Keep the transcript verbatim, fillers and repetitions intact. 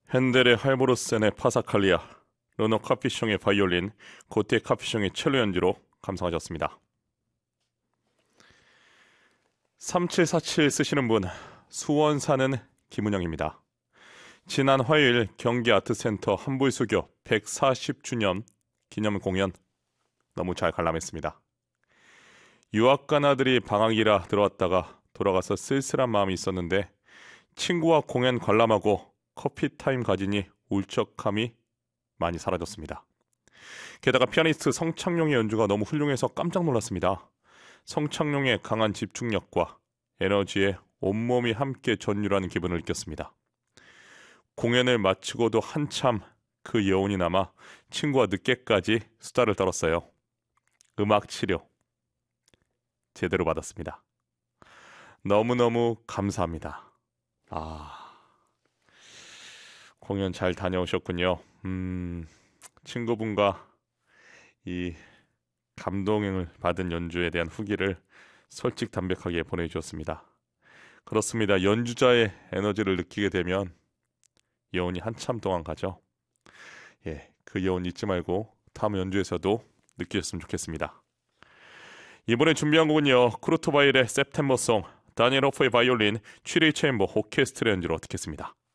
핸델의 할보르센의 파사칼리아, 르노 카피숑의 바이올린, 고티의 카피숑의 첼로 연주로 감상하셨습니다. 삼칠사칠 쓰시는 분, 수원 사는 김은영입니다. 지난 화요일 경기 아트센터 한불수교 백사십 주년 기념 공연 너무 잘 관람했습니다. 유학 간 아들이 방학이라 들어왔다가 돌아가서 쓸쓸한 마음이 있었는데 친구와 공연 관람하고 커피타임 가지니 울적함이 많이 사라졌습니다. 게다가 피아니스트 성창용의 연주가 너무 훌륭해서 깜짝 놀랐습니다. 성창용의 강한 집중력과 에너지에 온몸이 함께 전율하는 기분을 느꼈습니다. 공연을 마치고도 한참 그 여운이 남아 친구와 늦게까지 수다를 떨었어요. 음악 치료 제대로 받았습니다. 너무너무 감사합니다. 아... 공연 잘 다녀오셨군요. 음, 친구분과 이 감동을 받은 연주에 대한 후기를 솔직담백하게 보내주셨습니다. 그렇습니다. 연주자의 에너지를 느끼게 되면 여운이 한참 동안 가죠. 예, 그 여운 잊지 말고 다음 연주에서도 느끼셨으면 좋겠습니다. 이번에 준비한 곡은요, 쿠르트 바일의 september song, 다니엘 호프의 바이올린, 취리 체인버 오케스트라 연주로 듣겠습니다.